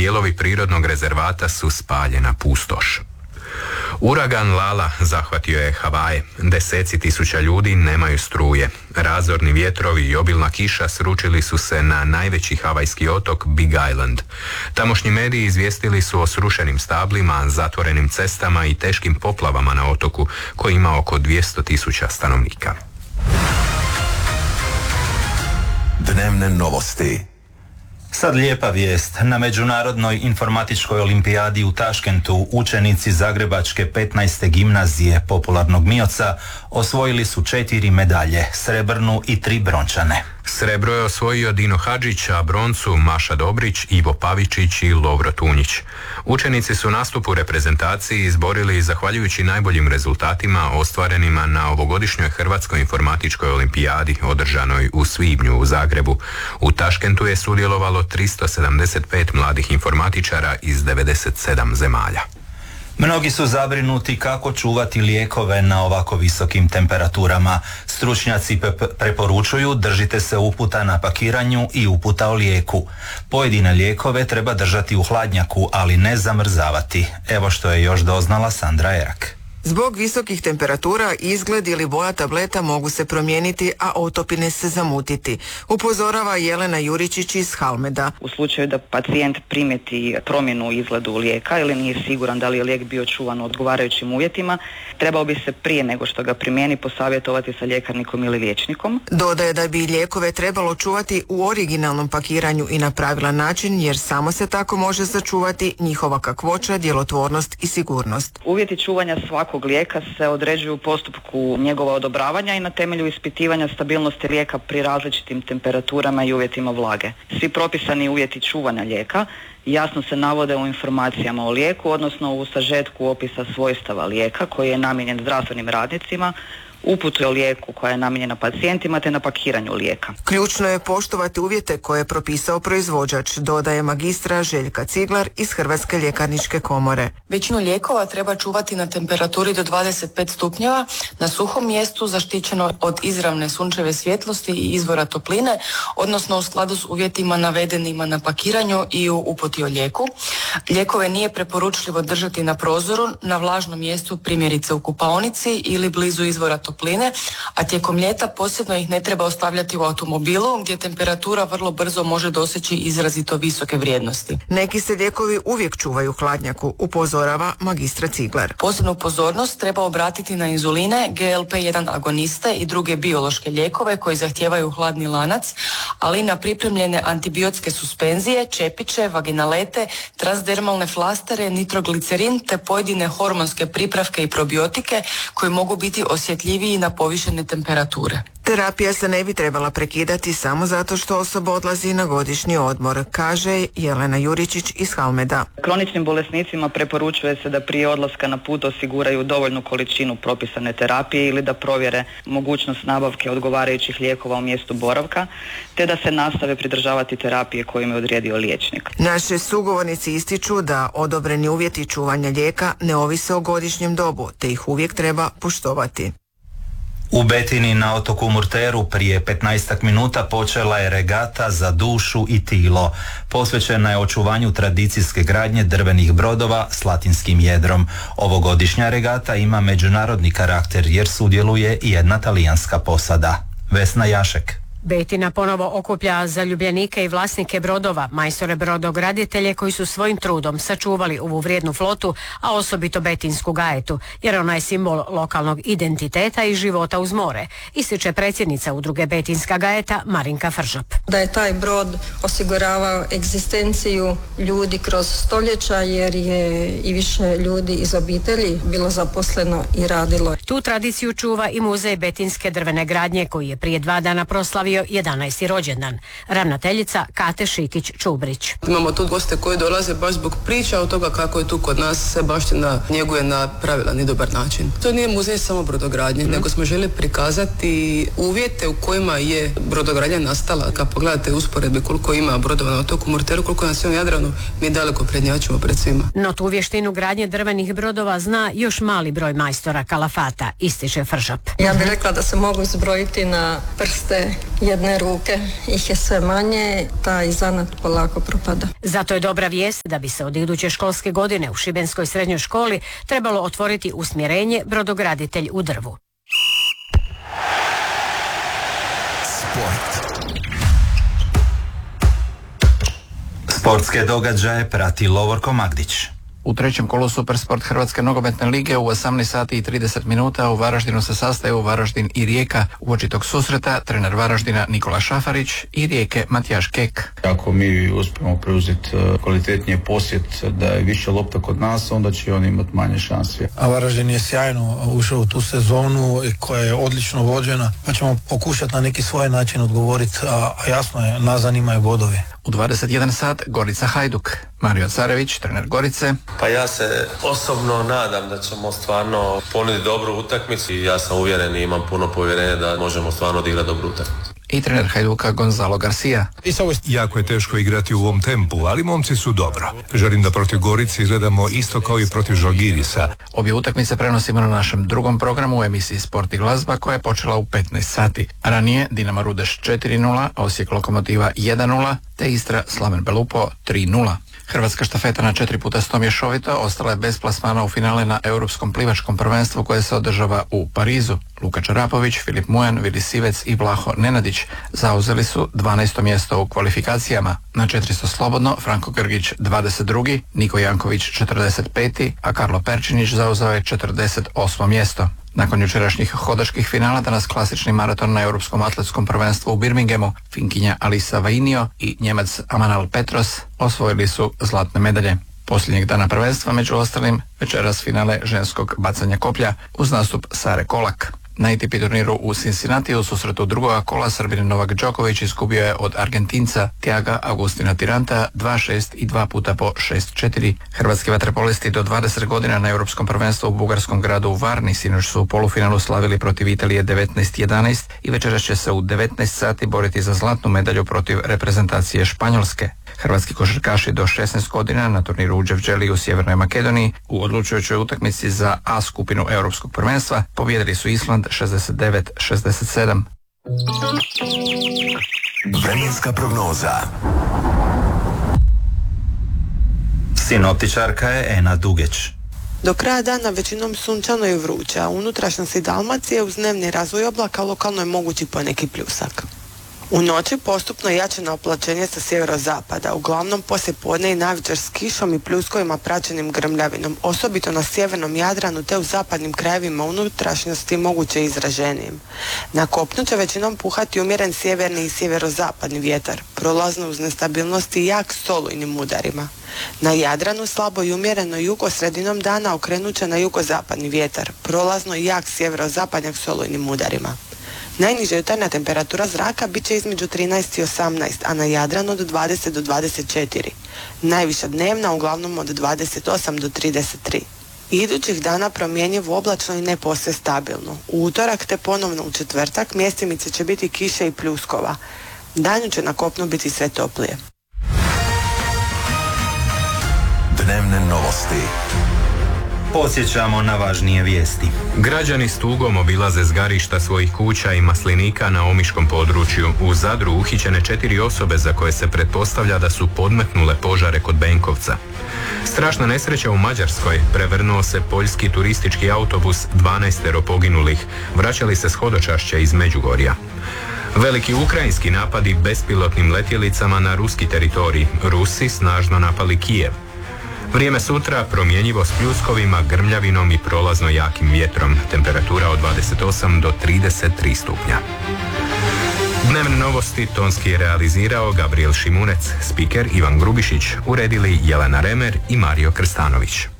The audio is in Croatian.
dijelovi prirodnog rezervata su spaljena pustoš. Uragan Lala zahvatio je Havaje. Deseci tisuća ljudi nemaju struje. Razorni vjetrovi i obilna kiša sručili su se na najveći havajski otok Big Island. Tamošnji mediji izvijestili su o srušenim stablima, zatvorenim cestama i teškim poplavama na otoku koji ima oko 200.000 stanovnika. Dnevne novosti. Sad lijepa vijest. Na Međunarodnoj informatičkoj olimpijadi u Taškentu učenici Zagrebačke 15. gimnazije popularnog MIOC-a osvojili su 4 medalje, srebrnu i 3 brončane. Srebro je osvojio Dino Hadžić, a broncu Maša Dobrić, Ivo Pavičić i Lovro Tunjić. Učenici su nastup u reprezentaciji izborili zahvaljujući najboljim rezultatima ostvarenima na ovogodišnjoj Hrvatskoj informatičkoj olimpijadi održanoj u svibnju u Zagrebu. U Taškentu je sudjelovalo 375 mladih informatičara iz 97 zemalja. Mnogi su zabrinuti kako čuvati lijekove na ovako visokim temperaturama. Stručnjaci preporučuju držite se uputa na pakiranju i uputa o lijeku. Pojedine lijekove treba držati u hladnjaku, ali ne zamrzavati. Evo što je još doznala Sandra Erak. Zbog visokih temperatura izgled ili boja tableta mogu se promijeniti, a otopine se zamutiti, upozorava Jelena Juričić iz Halmeda. U slučaju da pacijent primijeti promjenu u izgledu lijeka ili nije siguran da li je lijek bio čuvan u odgovarajućim uvjetima, trebao bi se prije nego što ga primijeni posavjetovati sa ljekarnikom ili liječnikom. Dodaje da bi lijekove trebalo čuvati u originalnom pakiranju i na pravilan način, jer samo se tako može sačuvati njihova kakvoća, djelotvornost i sigurnost. Uvjeti čuvanja svakog lijeka se određuju u postupku njegova odobravanja i na temelju ispitivanja stabilnosti lijeka pri različitim temperaturama i uvjetima vlage. Svi propisani uvjeti čuvanja lijeka jasno se navode u informacijama o lijeku, odnosno u sažetku opisa svojstava lijeka koji je namijenjen zdravstvenim radnicima, uputu o lijeku koja je namijenjena pacijentima te na pakiranju lijeka. Ključno je poštovati uvjete koje je propisao proizvođač, dodaje magistra Željka Ciglar iz Hrvatske ljekarničke komore. Većinu lijekova treba čuvati na temperaturi do 25 stupnjeva, na suhom mjestu zaštićeno od izravne sunčeve svjetlosti i izvora topline, odnosno u skladu s uvjetima navedenima na pakiranju i u uputi o lijeku. Lijekove nije preporučljivo držati na prozoru, na vlažnom mjestu, primjerice u kupaonici ili blizu izvora topline, a tijekom ljeta posebno ih ne treba ostavljati u automobilu gdje temperatura vrlo brzo može doseći izrazito visoke vrijednosti. Neki se lijekovi uvijek čuvaju u hladnjaku, upozorava magistra Ciglar. Posebnu pozornost treba obratiti na inzuline, GLP-1 agoniste i druge biološke lijekove koji zahtijevaju hladni lanac, ali i na pripremljene antibiotske suspenzije, čepiće, vaginalete, transdermalne flastere, nitroglicerin te pojedine hormonske pripravke i probiotike koji mogu biti osjetljiviji na povišene temperature. Terapija se ne bi trebala prekidati samo zato što osoba odlazi na godišnji odmor, kaže Jelena Juričić iz Halmeda. Kroničnim bolesnicima preporučuje se da prije odlaska na put osiguraju dovoljnu količinu propisane terapije ili da provjere mogućnost nabavke odgovarajućih lijekova u mjestu boravka, te da se nastave pridržavati terapije koju im je odredio liječnik. Naše sugovornici ističu da odobreni uvjeti čuvanja lijeka ne ovise o godišnjem dobu, te ih uvijek treba poštovati. U Betini na otoku Murteru prije 15 minuta počela je regata za dušu i tilo. Posvećena je očuvanju tradicijske gradnje drvenih brodova s latinskim jedrom. Ovogodišnja regata ima međunarodni karakter jer sudjeluje i jedna talijanska posada. Vesna Jašek. Betina ponovo okuplja zaljubljenike i vlasnike brodova, majstore brodograditelje koji su svojim trudom sačuvali ovu vrijednu flotu, a osobito betinsku gajetu, jer ona je simbol lokalnog identiteta i života uz more, ističe predsjednica udruge Betinska gajeta Marinka Fržop. Da je taj brod osiguravao egzistenciju ljudi kroz stoljeća jer je i više ljudi iz obitelji bilo zaposleno i radilo. Tu tradiciju čuva i muzej betinske drvene gradnje koji je prije 2 dana proslavio 11. rođendan. Ravnateljica Kate Šikić-Čubrić. Imamo tu goste koji dolaze baš zbog priča od toga kako je tu kod nas se baština njeguje na pravilan i dobar način. To nije muzej samo brodogradnje, nego smo želi prikazati uvjete u kojima je brodogradnja nastala. Kad pogledate usporedbe koliko ima brodova na otoku Murteru, koliko nas je u Jadranu, mi daleko prednjačimo pred svima. No tu vještinu gradnje drvenih brodova zna još mali broj majstora kalafata, ističe Fržop. Ja bih rekla da se mogu izbrojiti na prste jedne ruke ih je sve manje, taj zanat polako propada. Zato je dobra vijest da bi se od iduće školske godine u Šibenskoj srednjoj školi trebalo otvoriti usmjerenje brodograditelj u drvu. Sportske događaje prati Lovorko Magdić. U trećem kolu Supersport Hrvatske nogometne lige u 18 sati i 30 minuta u Varaždinu se sastaju Varaždin i Rijeka. Uoči tog susreta trener Varaždina Nikola Šafarić i Rijeke Matijaš Kek. Ako mi uspijemo preuzeti kvalitetnije posjet, da je više lopta kod nas, onda će oni imati manje šanse. A Varaždin je sjajno ušao u tu sezonu koja je odlično vođena, pa ćemo pokušati na neki svoj način odgovoriti, a jasno je, nas zanimaju bodovi. U 21 sat Gorica Hajduk. Mario Carević, trener Gorice. Pa ja se osobno nadam da ćemo stvarno ponuditi dobru utakmicu i ja sam uvjeren i imam puno povjerenja da možemo stvarno odigrati dobru utakmicu. I trener Hajduka Gonzalo Garcia. Jako je teško igrati u ovom tempu, ali momci su dobro. Želim da protiv Gorice izgledamo isto kao i protiv Žalgirisa. Obje utakmice prenosimo na našem drugom programu u emisiji Sport i glazba koja je počela u 15 sati. Ranije Dinamo Rudeš 4-0, Osijek Lokomotiva 1-0, te Istra Slaven Belupo 3-0. Hrvatska štafeta na 4x100 mješovito ostala je bez plasmana u finale na Europskom plivačkom prvenstvu koje se održava u Parizu. Luka Čarapović, Filip Mujan, Vili Sivec i Vlaho Nenadić zauzeli su 12. mjesto u kvalifikacijama. Na 400 slobodno Franko Grgić 22. Niko Janković 45. a Karlo Perčinić zauzeo je 48. mjesto. Nakon jučerašnjih hodaških finala danas klasični maraton na Europskom atletskom prvenstvu u Birminghamu, Finkinja Alisa Vainio i Njemac Amanal Petros osvojili su zlatne medalje. Posljednjeg dana prvenstva, među ostalim, večeras finale ženskog bacanja koplja uz nastup Sare Kolak. Na ATP turniru u Cincinnati u susretu drugoga kola Srbin Novak Đoković izgubio je od Argentinca Tiaga Agustina Tiranta 2-6 i 2 puta po 6-4. Hrvatski vaterpolisti do 20 godina na Europskom prvenstvu u bugarskom gradu u Varni sinoć su u polufinalu slavili protiv Italije 19-11 i večeras će se u 19 sati boriti za zlatnu medalju protiv reprezentacije Španjolske. Hrvatski košarkaši do 16 godina na turniru u Dževdželi u Sjevernoj Makedoniji u odlučujućoj utakmici za A skupinu Europskog prvenstva pobijedili su Island 69-67. Vremenska prognoza. Sinoptičarka je Ena Dugeć. Do kraja dana većinom sunčano i vruće, a unutrašnjosti Dalmacije uz dnevni razvoj oblaka lokalno je mogući poneki pljusak. U noći postupno jače na oplaćenje sa sjeverozapada, uglavnom poslije podne i navečer s kišom i pljuskovima praćenim grmljavinom, osobito na sjevernom Jadranu te u zapadnim krajevima unutrašnjosti moguće izraženijim. Na kopnu će većinom puhati umjeren sjeverni i sjeverozapadni vjetar, prolazno uz nestabilnosti i jak s olujnim udarima. Na Jadranu slabo i umjereno jugo sredinom dana okrenut će na jugozapadni vjetar, prolazno i jak sjeverozapadnjak s olujnim udarima. Najniža jutarnja temperatura zraka bit će između 13 i 18, a na Jadranu od 20 do 24. Najviša dnevna uglavnom od 28 do 33. Idućih dana promjenjivo oblačno i ne posve stabilno. U utorak te ponovno u četvrtak mjestimice će biti kiše i pljuskova. Danju će na kopnu biti sve toplije. Dnevne novosti. Podsjećamo na važnije vijesti. Građani s tugom obilaze zgarišta svojih kuća i maslinika na omiškom području. U Zadru uhićene 4 osobe za koje se pretpostavlja da su podmetnule požare kod Benkovca. Strašna nesreća u Mađarskoj, prevrnuo se poljski turistički autobus, 12 poginulih, vraćali se s hodočašća iz Međugorja. Veliki ukrajinski napadi bespilotnim letjelicama na ruski teritorij. Rusi snažno napali Kijev. Vrijeme sutra promjenjivo s pljuskovima, grmljavinom i prolazno jakim vjetrom. Temperatura od 28 do 33 stupnja. Dnevne novosti tonski je realizirao Gabriel Šimunec, spiker Ivan Grubišić, uredili Jelena Remer i Mario Krstanović.